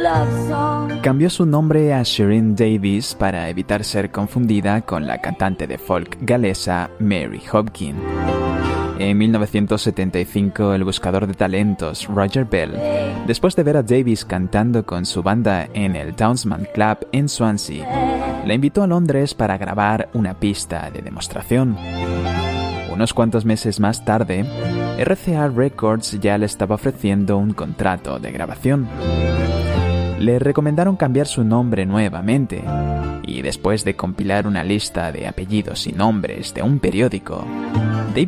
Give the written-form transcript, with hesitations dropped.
Cambió su nombre a Shireen Davis para evitar ser confundida con la cantante de folk galesa Mary Hopkin. En 1975, el buscador de talentos Roger Bell, después de ver a Davis cantando con su banda en el Townsend Club en Swansea, la invitó a Londres para grabar una pista de demostración. Unos cuantos meses más tarde, RCA Records ya le estaba ofreciendo un contrato de grabación. Le recomendaron cambiar su nombre nuevamente, y después de compilar una lista de apellidos y nombres de un periódico,